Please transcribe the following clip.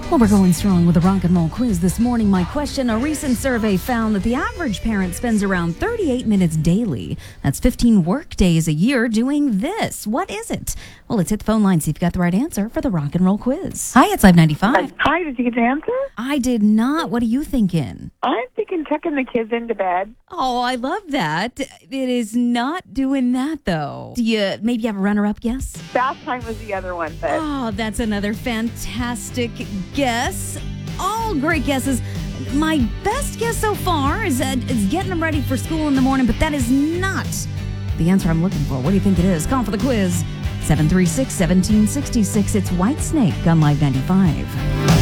Well, we're going strong with the rock and roll quiz this morning. My question, a recent survey found that the average parent spends around 38 minutes daily. That's 15 work days a year doing this. What is it? Well, let's hit the phone line, see if you got the right answer for the rock and roll quiz. Hi, it's Live 95. Hi, did you get the answer? I did not. What are you thinking? I'm thinking tucking the kids into bed. Oh, I love that. It is not doing that, though. Do you maybe have a runner-up guess? Bath time was the other one, but Oh, that's another fantastic guess. All great guesses. My best guess so far is getting them ready for school in the morning, but that is not the answer I'm looking for. What do you think it is? Call for the quiz. 736-1766. It's Whitesnake on Live 95.